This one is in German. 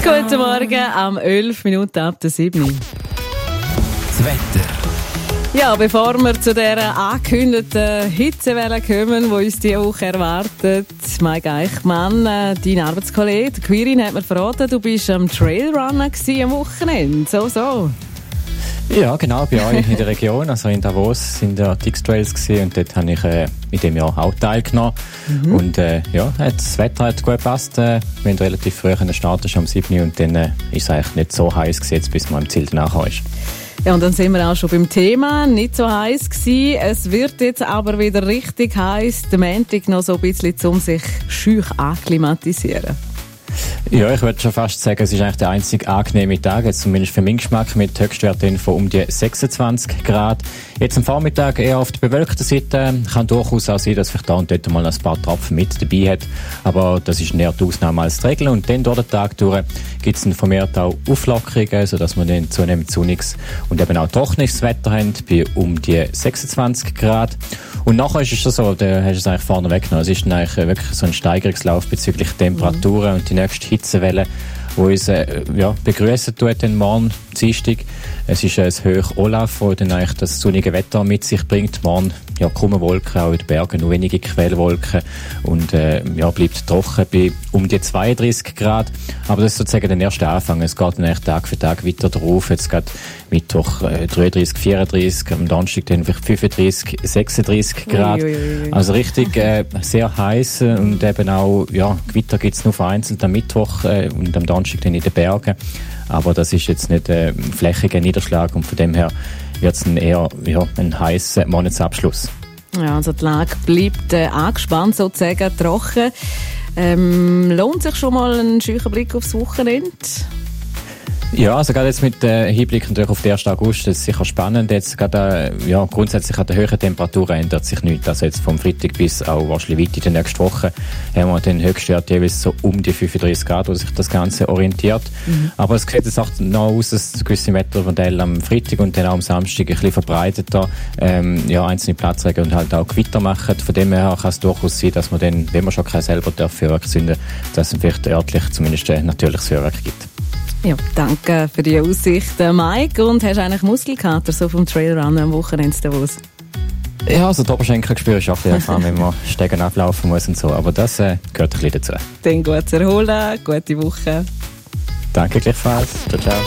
Guten Morgen, am 11 Minuten ab der 7. Das Wetter. Ja, bevor wir zu dieser angekündigten Hitzewelle kommen, die uns diese Woche erwartet, Mike Eichmann, dein Arbeitskollege, Quirin, hat mir verraten, du bist am Trailrunner am Wochenende. So. Ja, genau, bei euch in der Region, also in Davos, sind ja die X-Trails gewesen, und dort habe ich in dem Jahr auch teilgenommen. Und das Wetter hat gut gepasst. Wir haben relativ früh starten, schon um 7 Uhr, und dann ist es eigentlich nicht so heiß gewesen, bis man am Ziel danach ist. Ja, und dann sind wir auch schon beim Thema. Nicht so heiß gewesen. Es wird jetzt aber wieder richtig heiß. Der Montag noch so ein bisschen, um sich schüch akklimatisieren. Ja, ich würde schon fast sagen, es ist eigentlich der einzige angenehme Tag, jetzt zumindest für meinen Geschmack, mit Höchstwerten von um die 26 Grad. Jetzt am Vormittag eher auf der bewölkten Seite. Kann durchaus auch sein, dass vielleicht da und dort mal ein paar Tropfen mit dabei hat. Aber das ist eher die Ausnahme als die Regel. Und dann durch den Tag durch gibt es vermehrt auch Auflockerungen, sodass wir dann zunehmend sonniges und eben auch trockenes Wetter haben, bei um die 26 Grad. Und nachher ist es schon so, da hast du es eigentlich vorne weggenommen. Es ist dann eigentlich wirklich so ein Steigerungslauf bezüglich Temperaturen und die nächste Hitzewelle, die uns begrüßen tut den morgen Dienstag. Es ist ein Hoch Olaf, das dann eigentlich das sonnige Wetter mit sich bringt. Morgen kaum Wolken, auch in den Bergen nur wenige Quellwolken, und bleibt trocken bei um die 32 Grad. Aber das ist sozusagen der erste Anfang. Es geht dann echt Tag für Tag weiter drauf. Jetzt geht Mittwoch 33, 34, am Donnerstag dann vielleicht 35, 36 Grad. Also richtig sehr heiß, und eben auch Gewitter gibt es nur vereinzelt am Mittwoch und am Donnerstag dann in den Bergen. Aber das ist jetzt nicht ein flächiger Niederschlag, und von dem her wird es eher ein heißer Monatsabschluss. Ja, also die Lage bleibt angespannt, sozusagen trocken. Lohnt sich schon mal ein scheuer Blick aufs Wochenende? Ja, also gerade jetzt mit Hinblick natürlich auf den 1. August, das ist sicher spannend. Jetzt gerade, grundsätzlich an der höheren Temperatur ändert sich nichts. Also jetzt vom Freitag bis auch wahrscheinlich weit in der nächsten Woche haben wir den Höchstwert jeweils so um die 35 Grad, wo sich das Ganze orientiert. Aber es sieht jetzt auch noch aus, dass gewisse Wettermodelle am Freitag und dann auch am Samstag ein bisschen verbreiteter einzelne Platzregen und halt auch Gewitter machen. Von dem her kann es durchaus sein, dass man dann, wenn man schon kein selber Feuerwerk zünden darf, dass es vielleicht örtlich zumindest natürliches Feuerwerk gibt. Ja, danke für die Aussicht, Mike. Und hast du eigentlich Muskelkater so vom Trailrun am Wochenende Davos? Ja, also die Oberschenkel spüre ich auch ein bisschen, wenn man Stegen ablaufen muss und so. Aber das gehört ein bisschen dazu. Dann gut zu erholen, gute Woche. Danke gleichfalls. Ciao, ciao.